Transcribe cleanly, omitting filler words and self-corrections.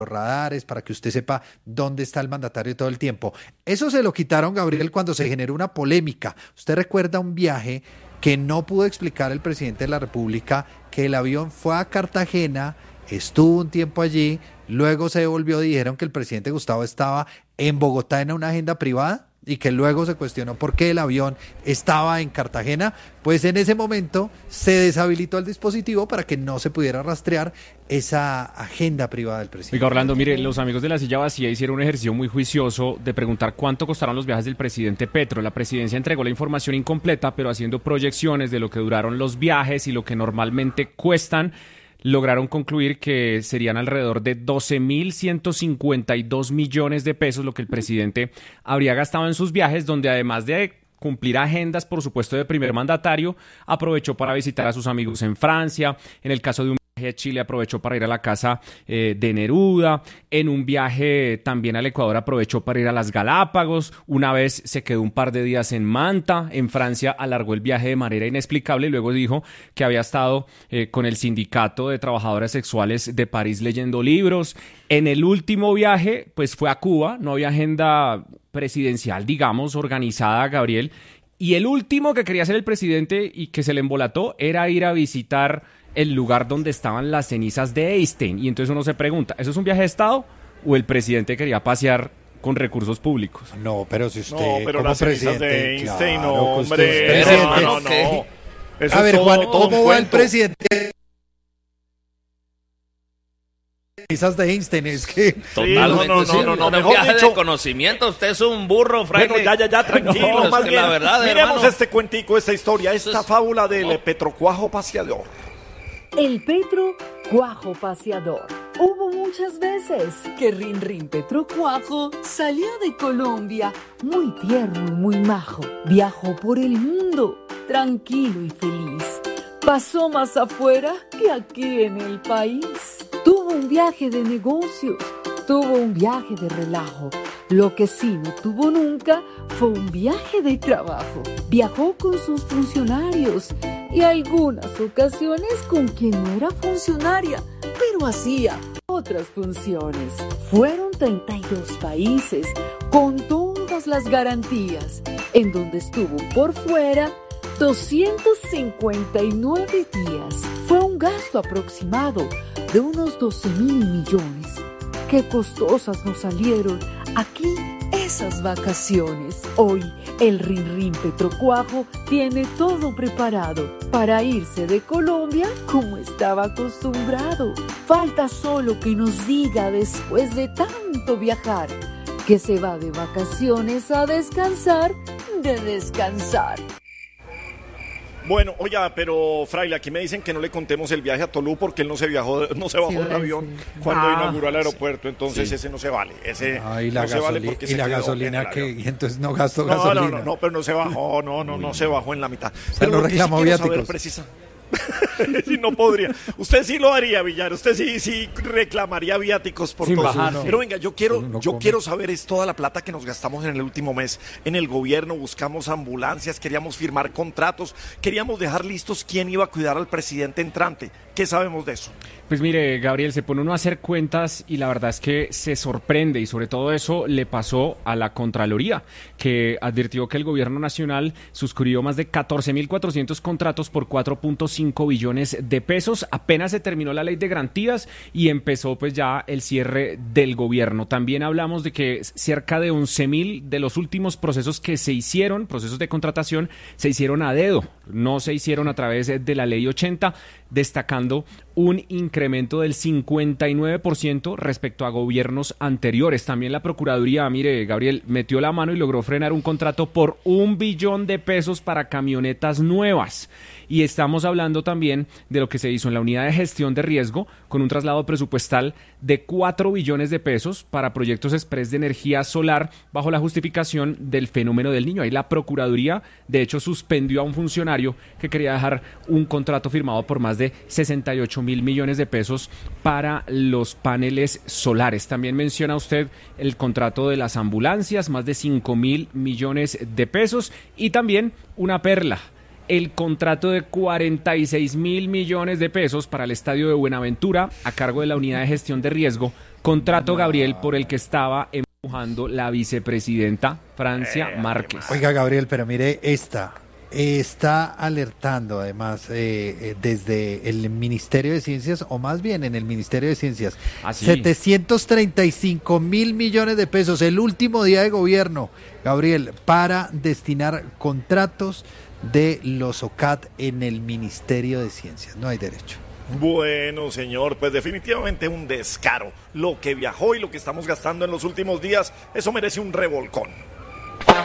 radares, para que usted sepa dónde está el mandatario todo el tiempo. Eso se lo quitaron, Gabriel, cuando se generó una polémica. Usted recuerda un viaje que no pudo explicar el presidente de la República, que el avión fue a Cartagena, estuvo un tiempo allí, luego se devolvió, dijeron que el presidente Gustavo estaba en Bogotá en una agenda privada y que luego se cuestionó por qué el avión estaba en Cartagena. Pues en ese momento se deshabilitó el dispositivo para que no se pudiera rastrear esa agenda privada del presidente. Oiga, Orlando, mire, los amigos de La Silla Vacía hicieron un ejercicio muy juicioso de preguntar cuánto costaron los viajes del presidente Petro. La presidencia entregó la información incompleta, pero haciendo proyecciones de lo que duraron los viajes y lo que normalmente cuestan, lograron concluir que serían alrededor de 12.152 millones de pesos lo que el presidente habría gastado en sus viajes, donde además de cumplir agendas, por supuesto, de primer mandatario, aprovechó para visitar a sus amigos en Francia. En el caso de un viaje a Chile, aprovechó para ir a la casa de Neruda. En un viaje también al Ecuador, aprovechó para ir a las Galápagos. Una vez se quedó un par de días en Manta. En Francia alargó el viaje de manera inexplicable y luego dijo que había estado con el Sindicato de Trabajadoras Sexuales de París leyendo libros. En el último viaje, pues fue a Cuba. No había agenda presidencial, digamos, organizada, Gabriel. Y el último que quería hacer el presidente y que se le embolató era ir a visitar el lugar donde estaban las cenizas de Einstein. Y entonces uno se pregunta, ¿eso es un viaje de Estado o el presidente quería pasear con recursos públicos? No, pero si usted No, pero como las cenizas presidente, de Einstein, claro, no, que usted hombre. es presidente. No. Eso A ver, es todo, Juan, todo un ¿cómo va el cuento. presidente? Cenizas de Einstein, es que... Totalmente, no, sí, no, un mejor viaje dicho- de conocimiento, usted es un burro, fraile. Bueno, ya, tranquilo. No, es más que bien, la verdad, miremos hermano. este cuentico, esta historia, esta es- fábula del no. Petrocuajo paseador. El Petro Cuajo Paseador. Hubo muchas veces que Rin Petro Cuajo salió de Colombia muy tierno y muy majo. Viajó por el mundo, tranquilo y feliz. Pasó más afuera que aquí en el país. Tuvo un viaje de negocios, tuvo un viaje de relajo. Lo que sí no tuvo nunca fue un viaje de trabajo. Viajó con sus funcionarios y algunas ocasiones con quien no era funcionaria, pero hacía otras funciones. Fueron 32 países con todas las garantías, en donde estuvo por fuera 259 días. Fue un gasto aproximado de unos 12.000 millones. Qué costosas nos salieron aquí esas vacaciones. Hoy el Rin Petrocuajo tiene todo preparado para irse de Colombia como estaba acostumbrado. Falta solo que nos diga después de tanto viajar que se va de vacaciones a descansar de descansar. Bueno, oiga, pero Fraile, aquí me dicen que no le contemos el viaje a Tolú porque él no se bajó del avión cuando inauguró el aeropuerto, entonces ese no se vale. Ese y la, no se vale porque se y la quedó gasolina en el que avión. y entonces no gastó No, gasolina. no, pero no se bajó, no se bajó en la mitad. sea, no lo que sí reclamó quiero saber viáticos. Sí, no podría. Usted sí lo haría, Villar. Usted sí reclamaría viáticos por Sin todo. bajar, Pero venga, yo quiero come. saber es toda la plata que nos gastamos en el último mes en el gobierno. Buscamos ambulancias, queríamos firmar contratos, queríamos dejar listos quién iba a cuidar al presidente entrante. ¿Qué sabemos de eso? Pues mire, Gabriel, se pone uno a hacer cuentas y la verdad es que se sorprende y sobre todo eso le pasó a la Contraloría, que advirtió que el gobierno nacional suscribió más de 14.400 contratos por 4.5 billones de pesos. Apenas se terminó la ley de garantías y empezó pues ya el cierre del gobierno. También hablamos de que cerca de 11.000 de los últimos procesos que se hicieron, procesos de contratación, se hicieron a dedo, no se hicieron a través de la ley 80, destacando un incremento del 59% respecto a gobiernos anteriores. También la Procuraduría, mire, Gabriel, metió la mano y logró frenar un contrato por 1 billón de pesos para camionetas nuevas. Y estamos hablando también de lo que se hizo en la unidad de gestión de riesgo con un traslado presupuestal de 4 billones de pesos para proyectos express de energía solar bajo la justificación del fenómeno del Niño. Ahí la Procuraduría, de hecho, suspendió a un funcionario que quería dejar un contrato firmado por más de 68.000 millones de pesos para los paneles solares. También menciona usted el contrato de las ambulancias, más de 5.000 millones de pesos y también una perla, el contrato de 46.000 millones de pesos para el estadio de Buenaventura a cargo de la unidad de gestión de riesgo Contrato, Gabriel, por el que estaba empujando la vicepresidenta Francia Márquez. Oiga, Gabriel, pero mire está alertando además desde el Ministerio de Ciencias, o más bien en el Ministerio de Ciencias, 735 mil millones de pesos, el último día de gobierno, Gabriel, para destinar contratos de los OCAT en el Ministerio de Ciencias. No hay derecho. Bueno, señor, pues definitivamente un descaro. Lo que viajó y lo que estamos gastando en los últimos días, eso merece un revolcón.